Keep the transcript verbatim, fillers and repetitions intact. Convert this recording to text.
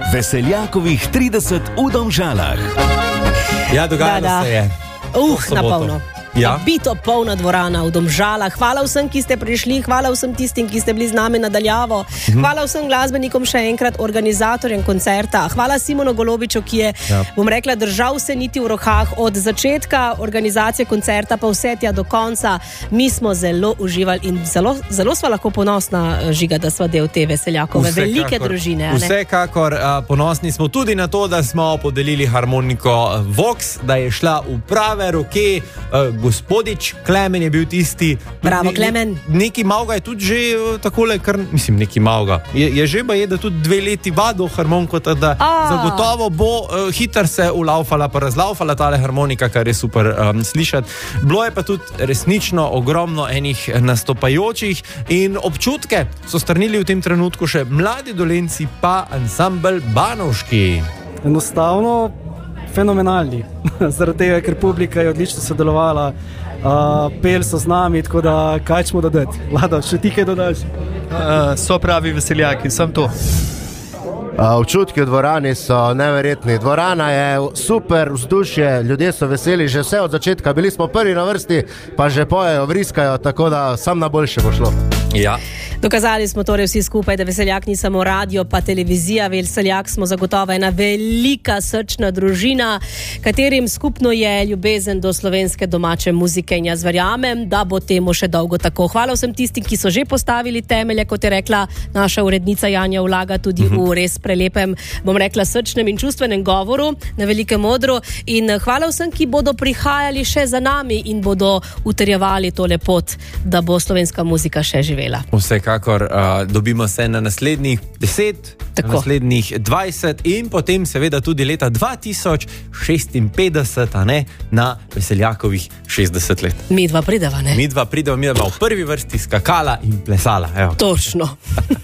Veseljakovih trideset v Domžalah. Ja, dogajalo Da, da. se je. Uh, To na soboto. polno. Ja. Bito polna dvorana v Domžalah. Hvala vsem, ki ste prišli, hvala vsem tistim, ki ste bili z nami nadaljavo. Mhm. Hvala vsem glasbenikom še enkrat, organizatorjem koncerta. Hvala Simonu Golobiču, ki je, Ja. bom rekla, držal se niti v rokah od začetka organizacije koncerta pa vse tja do konca. Mi smo zelo uživali in zelo, zelo sva lahko ponosna, Žiga, da sva del te Veseljakove velike družine. a ne? Vsekakor a, ponosni smo tudi na to, da smo podelili harmoniko Vox, da je šla v prave roke. A, gospodič Klemen je bil tisti. Bravo, Ne- Klemen. Ne, neki malga je tudi že a, takole, kar, mislim, neki malga. Je, je že baje, da tudi dve leti vadil harmoniko, tako da A. zagotovo bo a, hitro se ulaufala, pa razlaufala tale harmonika, kar je super um, slišati. Bilo je pa tudi resnično ogromno enih nastopajočih in občutke so strnili v tem trenutku še mladi Dolenci pa ansambel Banovški. Enostavno fenomenalni. Zaradi tega, ker publika je odlično sodelovala, uh, pel so z nami, tako da kaj ćemo dodati. Vlado, še ti kaj dodaš? Uh, so pravi veseljaki, sem to. Uh, Občutki v dvorani so neverjetni. Dvorana je super, vzdušje, ljudje so veseli že vse od začetka. Bili smo prvi na vrsti, pa že pojejo, vriskajo, tako da sam na boljše bo šlo. Ja. Dokazali smo torej vsi skupaj, da Veseljak ni samo radio pa televizija. Veseljak smo zagotovo ena velika srčna družina, katerim skupno je ljubezen do slovenske domače muzike in jaz verjamem, da bo temu še dolgo tako. Hvala vsem tistim, ki so že postavili temelje, kot je rekla naša urednica Janja Ulaga, tudi uh -huh. v res prelepem, bom rekla, srčnem in čustvenem govoru na velikem odru. In hvala vsem, ki bodo prihajali še za nami in bodo utrjevali tole pot, da bo slovenska muzika še živela. Vsekakor uh, dobimo se na naslednjih deset, Tako. na naslednjih dvajset in potem seveda tudi leta dva tisoč šestinpetdeset, a ne, na Veseljakovih šestdeset let. Mi dva prideva, ne? Mi dva pridemo, mi dva v prvi vrsti skakala in plesala. Evo. Točno.